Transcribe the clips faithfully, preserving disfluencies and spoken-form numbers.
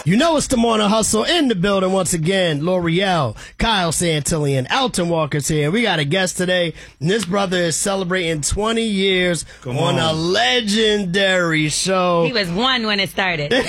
You know it's the Morning Hustle in the building once again. L'Oreal, Kyle Santillan, Alton Walker's here. We got a guest today, and this brother is celebrating twenty years on, on a legendary show. He was one when it started. no,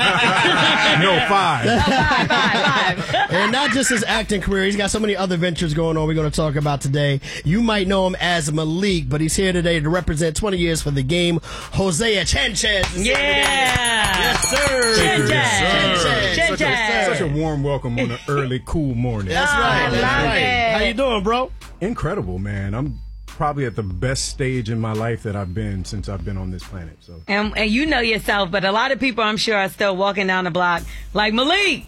five. Oh, five, five, five. And not just his acting career, he's got so many other ventures going on we're going to talk about today. You might know him as Malik, but he's here today to represent twenty years for the game. Hosea Chanchez. Yeah. Yes, sir. Chanchez. Chanchez. Such a, such a warm welcome on an early, cool morning. That's right. I That's love right. it. How you doing, bro? Incredible, man. I'm probably at the best stage in my life that I've been since I've been on this planet. So, And, and you know yourself, but a lot of people, I'm sure, are still walking down the block like Malik.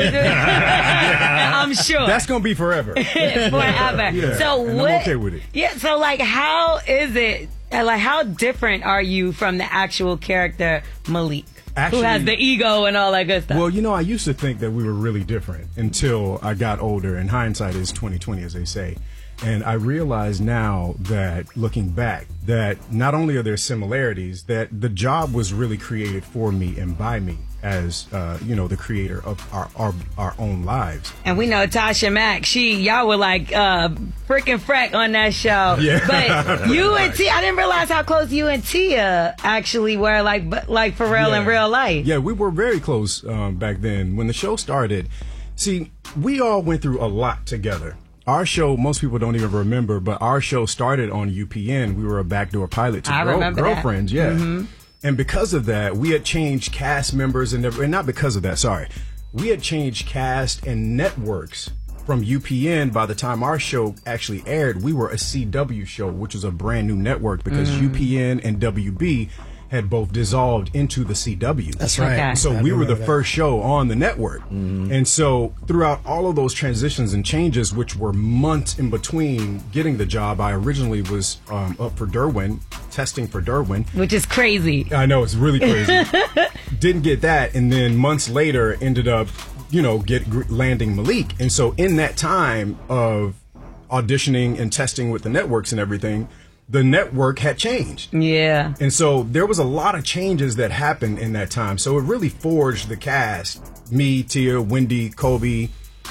I'm sure. that's gonna be forever. Forever. Yeah, so and what? I'm okay with it. Yeah. So like, how is it? uh, Like, how different are you from the actual character Malik, Actually, who has the ego and all that good stuff? Well, you know, I used to think that we were really different until I got older, and hindsight is twenty twenty, as they say. And I realize now that, looking back, that not only are there similarities, that the job was really created for me and by me as, uh, you know, the creator of our, our our own lives. And we know Tasha Mack, she, y'all were like uh, freaking freck on that show. Yeah. But you and Tia, I didn't realize how close you and Tia actually were, like, but- like for real Yeah. in real life. Yeah, we were very close um, back then. When the show started, see, we all went through a lot together. Our show, most people don't even remember, but our show started on U P N. We were a backdoor pilot to I girl, remember that. Girlfriends, yeah. Mm-hmm. And because of that, we had changed cast members, and, and not because of that, sorry. We had changed cast and networks from U P N. By the time our show actually aired, we were a C W show, which was a brand new network because Mm. U P N and W B had both dissolved into the C W. That's right. Okay. So I we were the remember that. first show on the network. And so throughout all of those transitions and changes, which were months in between getting the job, I originally was um, up for Derwin, testing for Derwin. Which is crazy. I know, it's really crazy. Didn't get that. And then months later ended up, you know, get gr- landing Malik. And so in that time of auditioning and testing with the networks and everything, the network had changed. Yeah. And so there was a lot of changes that happened in that time. So it really forged the cast. Me, Tia, Wendy, Kobe.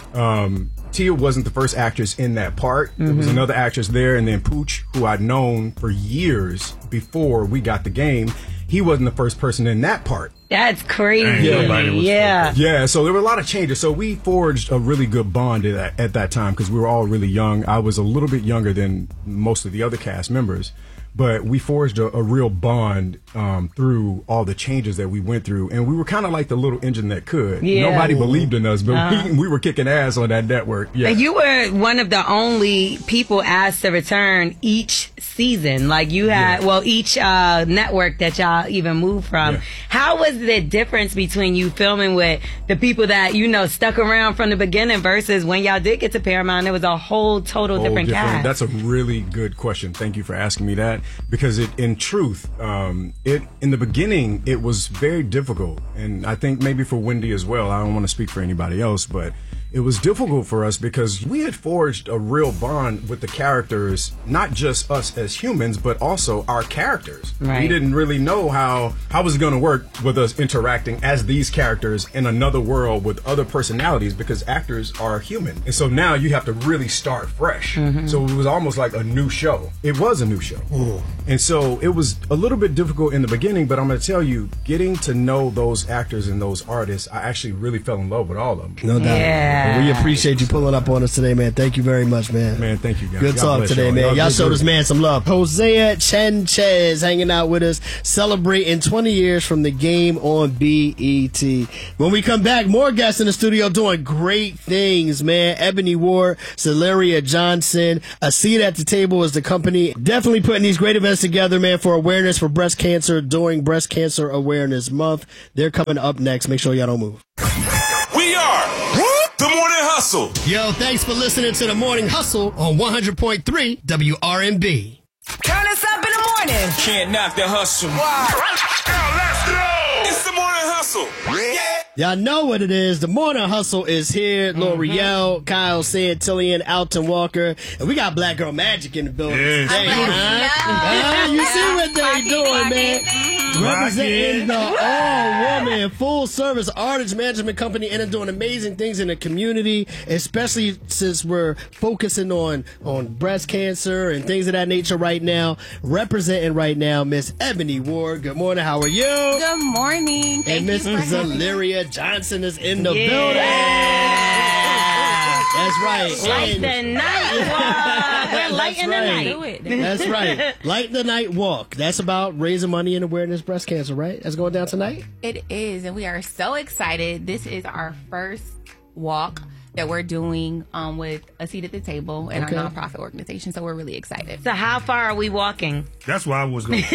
Um, Tia wasn't the first actress in that part. There was another actress there, and then Pooch, who I'd known for years before we got the game. He wasn't the first person in that part. That's crazy. Yeah. Nobody was Yeah. focused. Yeah, so there were a lot of changes. So we forged a really good bond at that, at that time because we were all really young. I was a little bit younger than most of the other cast members, but we forged a, a real bond um, through all the changes that we went through. And we were kind of like the little engine that could. Yeah. Nobody believed in us, but Uh-huh. we, we were kicking ass on that network. Yeah. And you were one of the only people asked to return each season. Like you had, Yeah. well, each uh, network that y'all even moved from. Yeah. How was the difference between you filming with the people that, you know, stuck around from the beginning versus when y'all did get to Paramount, it was a whole total Whole different, cast? That's a really good question. Thank you for asking me that because it, in truth, um, it in the beginning it was very difficult, and I think maybe for Wendy as well. I don't want to speak for anybody else, but it was difficult for us because we had forged a real bond with the characters, not just us as humans, but also our characters. Right. We didn't really know how how was it going to work with us interacting as these characters in another world with other personalities because actors are human. And so now you have to really start fresh. So it was almost like a new show. It was a new show. And so it was a little bit difficult in the beginning, but I'm going to tell you, getting to know those actors and those artists, I actually really fell in love with all of them. No doubt. Yeah. We appreciate you pulling up on us today, man. Thank you very much, man. Man, thank you guys. Good God talk bless today, y'all. man. Y'all Y'all good showed group. this man some love. Hosea Chanchez hanging out with us, celebrating twenty years from the game on B E T. When we come back, more guests in the studio doing great things, man. Ebony Ward, Celeria Johnson, A Seat at the Table is the company. Definitely putting these great events together, man, for awareness for breast cancer during Breast Cancer Awareness Month. They're coming up next. Make sure y'all don't move. We are the Morning Hustle. Yo, thanks for listening to the Morning Hustle on one hundred point three W R M B. Turn us up in the morning. Can't knock the hustle. Wow. Let's go. It's the Morning Hustle. Yeah. Y'all know what it is. The Morning Hustle is here. L'Oreal, Kyle Santillan, Alton Walker, and we got Black Girl Magic in the building Yes. today, huh? Uh, you see what they doing, man. Representing the all-woman, full-service artist management company and doing amazing things in the community, especially since we're focusing on, on breast cancer and things of that nature right now. Representing right now, Miss Ebony Ward. Good morning. How are you? Good morning. Thank and Miss Zaleria Johnson is in the Yeah. building. That's right. Light And- the night walk. We're lighting the right. night. That's right. Light the Night Walk. That's about raising money and awareness breast cancer, right? That's going down tonight? It is, and we are so excited. This is our first walk that we're doing um, with A Seat at the Table and Okay. our nonprofit organization, so we're really excited. So how far are we walking? That's where I was going.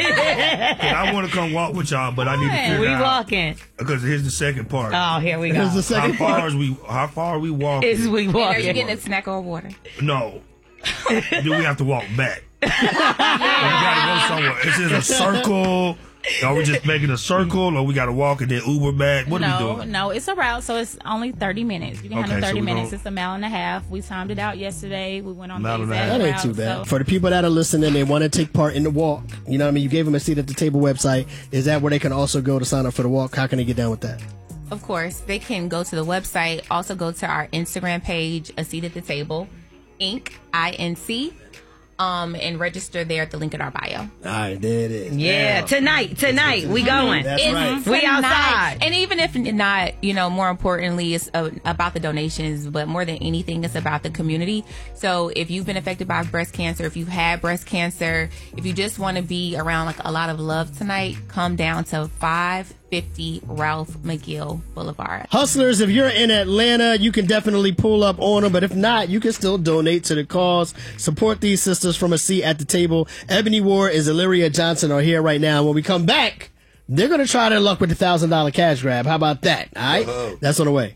I want to come walk with y'all, but I need to figure We out. walking. Because here's the second part. Oh, here we go. Here's the how second far part. is we? How far are we walking? Is we And are you walking? getting a snack or water? No. Do we have to walk back? We gotta go somewhere. Is it a circle? Are we just making a circle, or we gotta walk and then Uber back? What are we no, doing? no, it's a route, so it's only thirty minutes. You can Okay, handle so thirty we minutes. gon- It's a mile and a half. We timed it out yesterday. We went on Mile the and a exact half. That ain't route, too bad. so- For the people that are listening, they want to take part in the walk. You know what I mean? You gave them a seat at the table website. Is that where they can also go to sign up for the walk? How can they get down with that? Of course, they can go to the website, also go to our Instagram page, A Seat at the Table, Inc, I N C, um, and register there at the link in our bio. All right, there it is. Yeah, Now, tonight, tonight, we going. That's It's right. We tonight. outside. And even if not, you know, more importantly, it's uh, about the donations, but more than anything, it's about the community. So if you've been affected by breast cancer, if you've had breast cancer, if you just want to be around like a lot of love tonight, come down to five fifty Ralph McGill Boulevard. Hustlers, if you're in Atlanta, you can definitely pull up on them. But if not, you can still donate to the cause. Support these sisters from A Seat at the Table. Ebony Ward and Zaleria Johnson are here right now. When we come back, they're going to try their luck with the one thousand dollars cash grab. How about that? All right? That's on the way.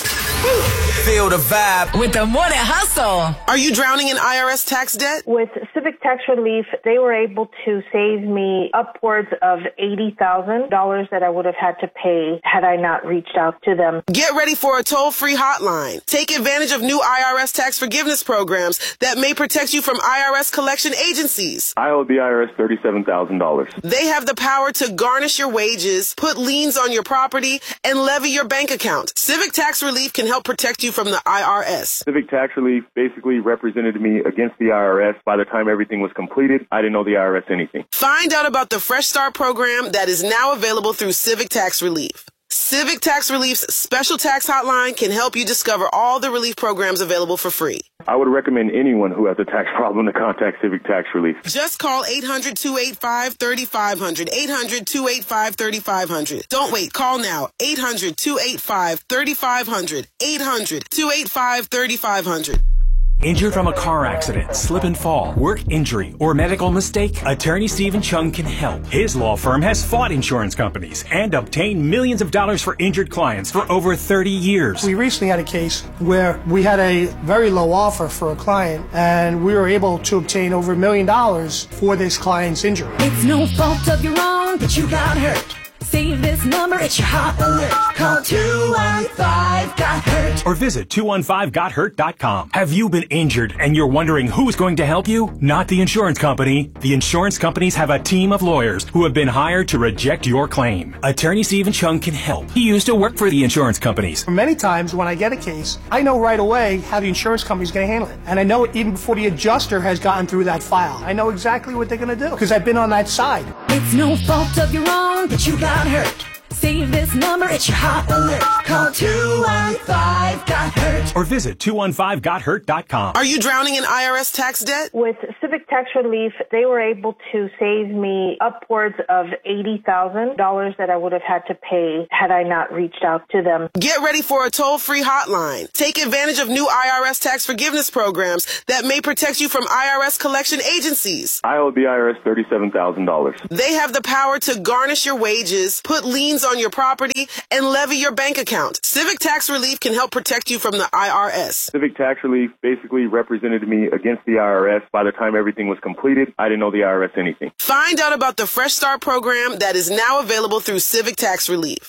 Feel the vibe with the Morning Hustle. Are you drowning in I R S tax debt? With Civic Tax Relief, they were able to save me upwards of eighty thousand dollars that I would have had to pay had I not reached out to them. Get ready for a toll-free hotline. Take advantage of new I R S tax forgiveness programs that may protect you from I R S collection agencies. I owe the I R S thirty-seven thousand dollars. They have the power to garnish your wages, put liens on your property, and levy your bank account. Civic Tax Relief can help protect you from the I R S. Civic Tax Relief basically represented me against the I R S. By the time everything was completed, I didn't owe the I R S anything. Find out about the Fresh Start program that is now available through Civic Tax Relief. Civic Tax Relief's special tax hotline can help you discover all the relief programs available for free. I would recommend anyone who has a tax problem to contact Civic Tax Relief. Just call eight hundred, two eight five, three five zero zero, eight hundred, two eight five, three five zero zero. Don't wait. Call now. eight hundred, two eight five, three five zero zero, eight hundred, two eight five, three five zero zero. Injured from a car accident, slip and fall, work injury, or medical mistake? Attorney Stephen Chung can help. His law firm has fought insurance companies and obtained millions of dollars for injured clients for over thirty years. We recently had a case where we had a very low offer for a client, and we were able to obtain over a million dollars for this client's injury. It's no fault of your own, but you got hurt. Save this number, it's your hot alert. Call two one five, got hurt. Or visit two one five got hurt dot com. Have you been injured and you're wondering who's going to help you? Not the insurance company. The insurance companies have a team of lawyers who have been hired to reject your claim. Attorney Stephen Chung can help. He used to work for the insurance companies. Many times when I get a case, I know right away how the insurance company's going to handle it. And I know it even before the adjuster has gotten through that file. I know exactly what they're going to do because I've been on that side. It's no fault of your own, but you got hurt. Save this number, it's your hot alert. Call two one five, got hurt. Or visit two one five got hurt dot com. Are you drowning in I R S tax debt? With Civic Tax Relief, they were able to save me upwards of eighty thousand dollars that I would have had to pay had I not reached out to them. Get ready for a toll-free hotline. Take advantage of new I R S tax forgiveness programs that may protect you from I R S collection agencies. I owe the I R S thirty-seven thousand dollars. They have the power to garnish your wages, put liens on your property, and levy your bank account. Civic Tax Relief can help protect you from the I R S. Civic Tax Relief basically represented me against the I R S. By the time everything was completed, I didn't owe the I R S anything. Find out about the Fresh Start program that is now available through Civic Tax Relief.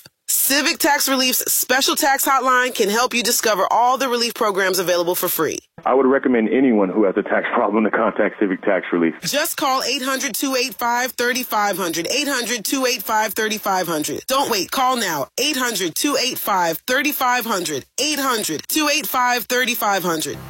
Civic Tax Relief's special tax hotline can help you discover all the relief programs available for free. I would recommend anyone who has a tax problem to contact Civic Tax Relief. Just call eight hundred, two eight five, three five zero zero. eight hundred, two eight five, three five zero zero. Don't wait. Call now. eight hundred, two eight five, three five zero zero. eight hundred, two eight five, three five zero zero.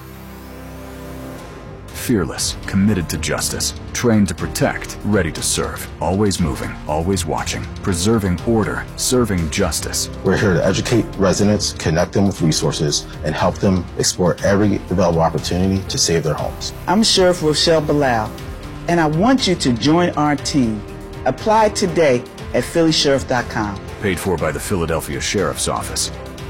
Fearless, committed to justice, trained to protect, ready to serve, always moving, always watching, preserving order, serving justice. We're here to educate residents, connect them with resources, and help them explore every available opportunity to save their homes. I'm Sheriff Rochelle Bilal, and I want you to join our team. Apply today at philly sheriff dot com. Paid for by the Philadelphia Sheriff's Office.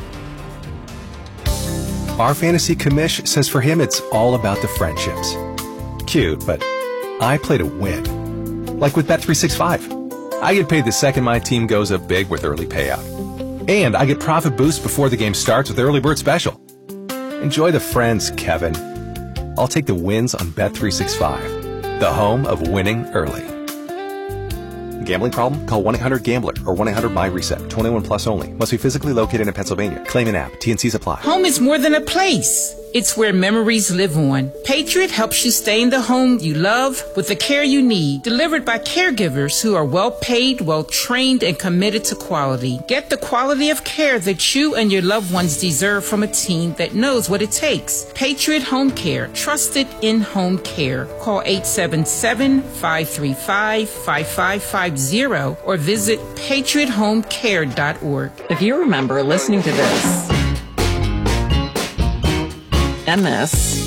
Our fantasy commish says for him it's all about the friendships. Cute, but I play to win. Like with Bet three sixty-five. I get paid the second my team goes up big with early payout. And I get profit boost before the game starts with Early Bird Special. Enjoy the friends, Kevin. I'll take the wins on Bet three sixty-five, the home of winning early. Gambling problem? Call one eight hundred gambler or one eight hundred my reset. twenty-one plus only. Must be physically located in Pennsylvania. Claim an app. T N Cs apply. Home is more than a place. It's where memories live on. Patriot helps you stay in the home you love with the care you need, delivered by caregivers who are well paid, well trained, and committed to quality. Get the quality of care that you and your loved ones deserve from a team that knows what it takes. Patriot Home Care, trusted in-home care. Call eight seven seven, five three five, five five five zero or visit patriot home care dot org. If you remember listening to this, and this,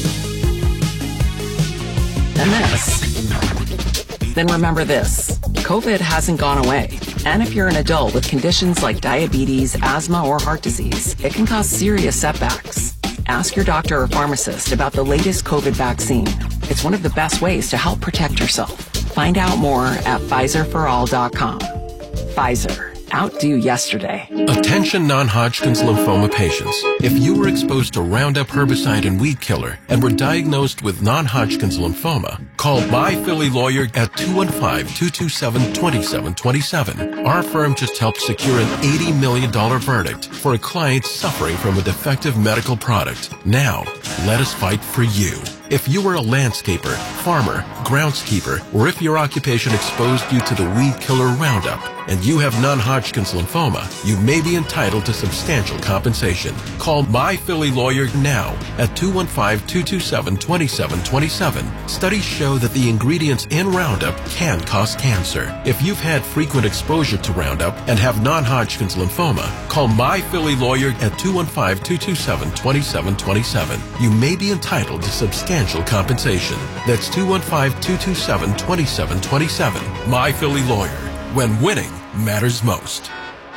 and this, then remember this. COVID hasn't gone away. And if you're an adult with conditions like diabetes, asthma, or heart disease, it can cause serious setbacks. Ask your doctor or pharmacist about the latest COVID vaccine. It's one of the best ways to help protect yourself. Find out more at Pfizer for all dot com. Pfizer. Outdo yesterday. Attention non-Hodgkin's lymphoma patients. If you were exposed to Roundup herbicide and weed killer and were diagnosed with non-Hodgkin's lymphoma, call My Philly Lawyer at two one five, two two seven, two seven two seven. Our firm just helped secure an eighty million dollars verdict for a client suffering from a defective medical product. Now, let us fight for you. If you were a landscaper, farmer, groundskeeper, or if your occupation exposed you to the weed killer Roundup, and you have non-Hodgkin's lymphoma, you may be entitled to substantial compensation. Call My Philly Lawyer now at two one five, two two seven, two seven two seven. Studies show that the ingredients in Roundup can cause cancer. If you've had frequent exposure to Roundup and have non-Hodgkin's lymphoma, call My Philly Lawyer at two one five, two two seven, two seven two seven. You may be entitled to substantial compensation. That's two one five, two two seven, two seven two seven. My Philly Lawyer. When winning matters most.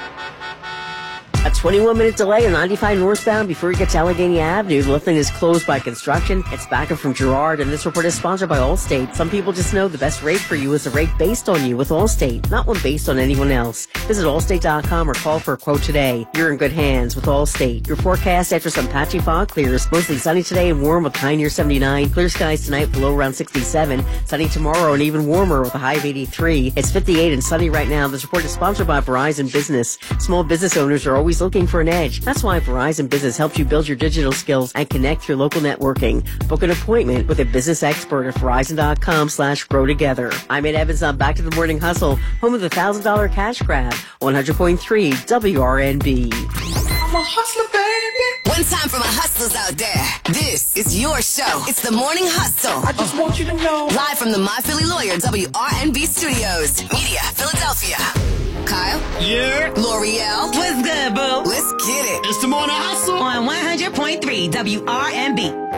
A twenty-one minute delay on ninety-five northbound before you get to Allegheny Avenue. The left lane is closed by construction. It's backing from Girard, and this report is sponsored by Allstate. Some people just know the best rate for you is a rate based on you with Allstate, not one based on anyone else. Visit allstate dot com or call for a quote today. You're in good hands with Allstate. Your forecast after some patchy fog clears. Mostly sunny today and warm with a high near seventy-nine. Clear skies tonight, below around sixty-seven. Sunny tomorrow and even warmer with a high of eighty-three. It's fifty-eight and sunny right now. This report is sponsored by Verizon Business. Small business owners are always looking for an edge. That's why Verizon Business helps you build your digital skills and connect through local networking. Book an appointment with a business expert at verizon dot com slash grow together. I'm Ed Evans. I'm back to the Morning Hustle, home of the one thousand dollars cash grab, one hundred point three W R N B. I'm a hustler, baby. One time for my hustlers out there. This is your show. It's the Morning Hustle. I just want you to know. Live from the My Philly Lawyer W R N B studios. Media, Philadelphia. Kyle? Yeah. L'Oreal. What's good, boo? Let's get it. It's the Morning Hustle on one hundred point three W R N B.